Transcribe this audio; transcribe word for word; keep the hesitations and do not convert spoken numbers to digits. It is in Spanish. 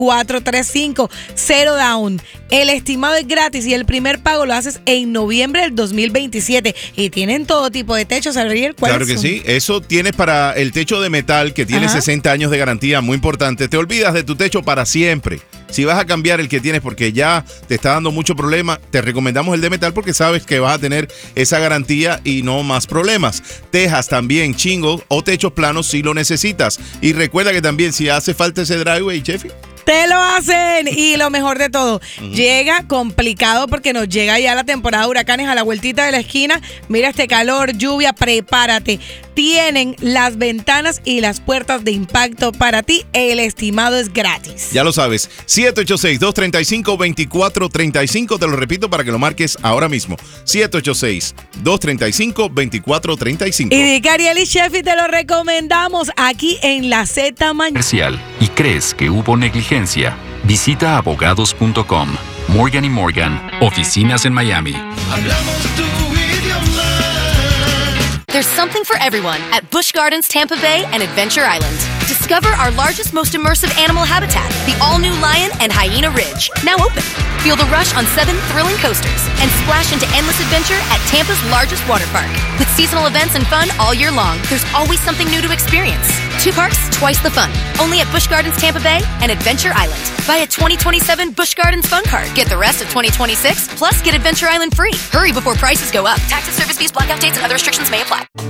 cuatro tres cinco, cero down. El estimado es gratis y el primer pago lo haces en noviembre del dos mil veintisiete. Y tienen todo tipo de techos, Ariel. Claro que son? Sí. Eso tienes para el techo de metal que tiene Ajá. sesenta años de garantía, muy importante. Te olvidas de tu techo para siempre. Si vas a cambiar el que tienes porque ya te está dando mucho problema, te recomendamos el de metal porque sabes que vas a tener esa garantía y no más problemas. Tejas también, shingle o techos planos si lo necesitas. Y recuerda que también si hace falta ese driveway, Chefi, te lo hacen. Y lo mejor de todo, uh-huh. llega complicado porque nos llega ya la temporada de huracanes a la vueltita de la esquina. Mira este calor, lluvia, prepárate. Tienen las ventanas y las puertas de impacto para ti. El estimado es gratis. Ya lo sabes, siete ocho seis, dos tres cinco, dos cuatro tres cinco. Te lo repito para que lo marques ahora mismo. siete ocho seis, dos tres cinco, dos cuatro tres cinco. Y di que Ariel y Chefi te lo recomendamos aquí en la Z Mañana. ¿Y crees que hubo negligencia? Visita abogados punto com. Morgan y Morgan, oficinas en Miami. Hablamos tu idioma. There's something for everyone at Busch Gardens Tampa Bay and Adventure Island. Discover our largest, most immersive animal habitat, the all-new Lion and Hyena Ridge, now open. Feel the rush on seven thrilling coasters and splash into endless adventure at Tampa's largest water park. With seasonal events and fun all year long, there's always something new to experience. Two parks, twice the fun. Only at Busch Gardens Tampa Bay and Adventure Island. Buy a twenty twenty-seven Busch Gardens Fun Card. Get the rest of twenty twenty-six, plus get Adventure Island free. Hurry before prices go up. Taxes, service fees, blackout dates, and other restrictions may apply.